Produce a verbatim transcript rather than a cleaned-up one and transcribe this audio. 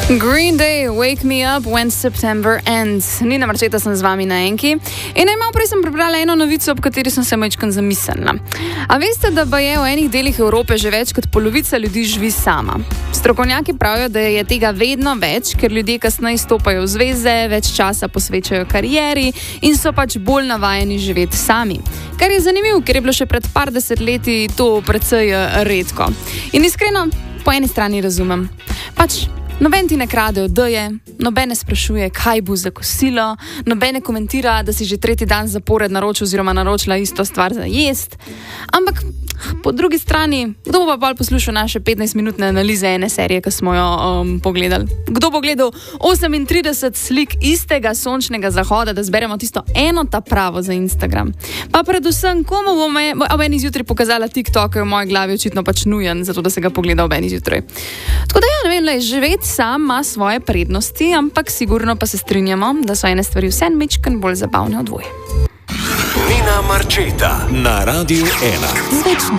Green Day, Wake Me Up When September Ends. Nina Marčeta sem z vami na Enki. In najmanj prej sem prebrala eno novico, ob kateri sem se majčkeno zamislila. A veste, da pa je v enih delih Evrope že več kot polovica ljudi živi sama? Strokovnjaki pravijo, da je tega vedno več, ker ljudje kasneje stopajo v zveze, več časa posvečajo karieri in so pač bolj navajeni živeti sami. Kar je zanimivo, ker je bilo še pred par desetletji to precej redko. In iskreno, po eni strani razumem. Pač noben ti ne krade odeje, noben ne sprašuje, kaj bo za kosilo, noben ne komentira, da si že tretji dan zapored naročil oziroma naročila isto stvar za jest. Ampak po drugi strani, kdo bo pa bolj poslušal naše petnajstminutne analize ene serije, ki smo jo um, pogledali? Kdo bo gledal osemintrideset slik istega sončnega zahoda, da zberemo tisto eno ta pravo za Instagram? Pa predvsem, komu bom ob eni zjutraj pokazala TikTok, ki je v moji glavi očitno pač nujen, zato da se ga pogleda ob eni zjutraj. Tako da ja, ne vem, le, živeti sam ima svoje prednosti, ampak sigurno pa se strinjamo, da so ene stvari vse majčkeno bolj zabavne od dvoje. Nina Marčeta na Radiu ena.